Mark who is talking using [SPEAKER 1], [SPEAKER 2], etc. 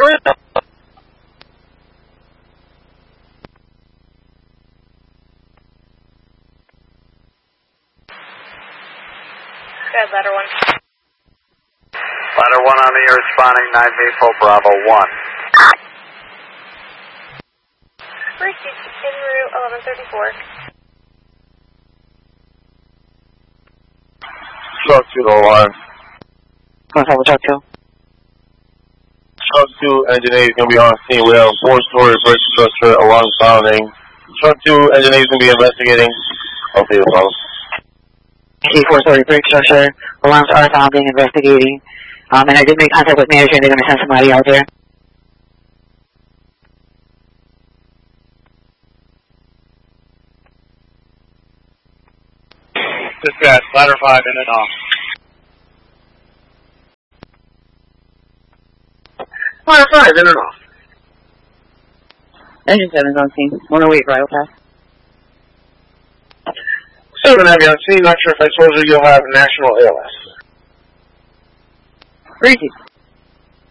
[SPEAKER 1] Good, ladder 1.
[SPEAKER 2] Ladder 1 on me, responding 9 Maple Bravo 1.
[SPEAKER 1] Received en route 1134.
[SPEAKER 3] Truck to the alarm.
[SPEAKER 4] Contact with Truck 2.
[SPEAKER 3] Truck 2 engine A is going to be on scene. We have a 4-story brick structure along sounding. Truck 2 engine A is going to be investigating. Okay, no problem.
[SPEAKER 4] 4-story brick structure. Alarms are sounding, investigating. And I did make contact with manager and they're going to send somebody out there.
[SPEAKER 3] Dispatch, ladder 5 in and off.
[SPEAKER 2] Ladder 5 in and off.
[SPEAKER 4] Engine 7 is on scene. 108 right, okay.
[SPEAKER 2] 7 have you on scene, not sure if I told you you'll have national ALS.
[SPEAKER 4] Repeat.